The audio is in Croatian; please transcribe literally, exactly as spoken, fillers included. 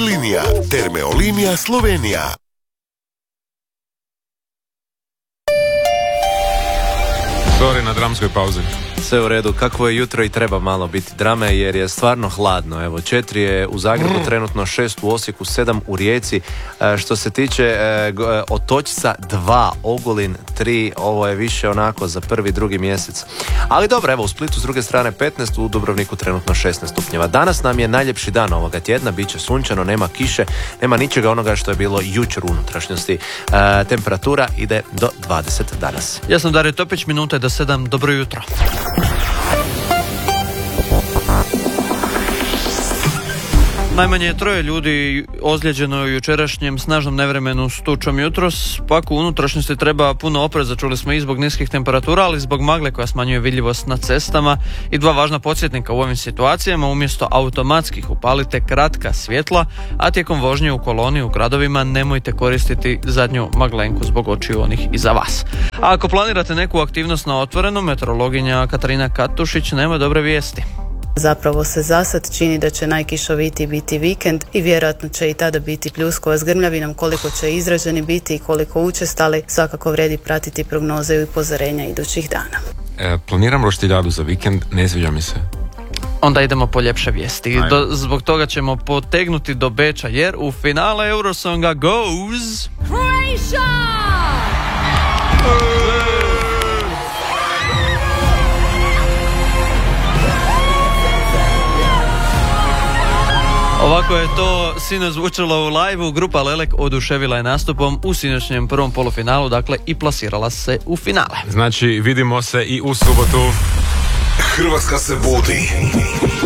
linija. Termeolinija Slovenija. Sorry na dramskoj pauzi. Sve u redu, kakvo je jutro i treba malo biti drame jer je stvarno hladno. Evo, četiri je u Zagrebu, trenutno šest u Osijeku, sedam u Rijeci. E, što se tiče e, Otočca, dva, Ogulin, tri, ovo je više onako za prvi, drugi mjesec. Ali dobro, evo, u Splitu s druge strane petnaest, u Dubrovniku trenutno šesnaest stupnjeva. Danas nam je najljepši dan ovoga tjedna, bit će sunčano, nema kiše, nema ničega onoga što je bilo jučer u unutrašnjosti. E, temperatura ide do dvadeset danas. Ja sam Dario Topić, minuta je do sedam, dobro jutro. Najmanje troje ljudi ozlijeđeno u jučerašnjem snažnom nevremenu s tučom jutros. Pak u unutrašnjosti treba puno opreza, čuli smo i zbog niskih temperatura, ali zbog magle koja smanjuje vidljivost na cestama. I dva važna podsjetnika u ovim situacijama: umjesto automatskih upalite kratka svjetla, a tijekom vožnje u koloni u gradovima nemojte koristiti zadnju maglenku zbog očiju onih iza vas. A ako planirate neku aktivnost na otvorenom, meteorologinja Katarina Katušić nema dobre vijesti. Zapravo se zasad čini da će najkišovitiji biti vikend i vjerojatno će i tada biti pljuskova s grmljavinom. Koliko će izraženi biti i koliko učestali, svakako vredi pratiti prognoze i upozorenja idućih dana. E, planiram roštiljadu za vikend, ne sviđa mi se. Onda idemo po ljepše vijesti. Do, zbog toga ćemo potegnuti do Beča jer u finale Eurosonga goes... Croatia! Ovako je to sinoć zvučalo u live-u. Grupa Lelek oduševila je nastupom u sinoćnjem prvom polufinalu, dakle i plasirala se u finale. Znači, vidimo se i u subotu. Hrvatska se budi.